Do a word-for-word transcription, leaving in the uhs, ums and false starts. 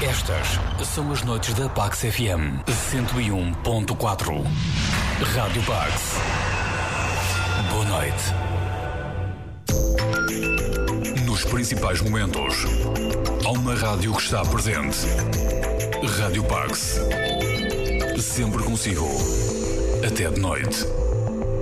Estas são as noites da Pax F M cento e um ponto quatro. Rádio Pax. Boa noite. Nos principais momentos, há uma rádio que está presente. Rádio Pax. Sempre consigo. Até de noite.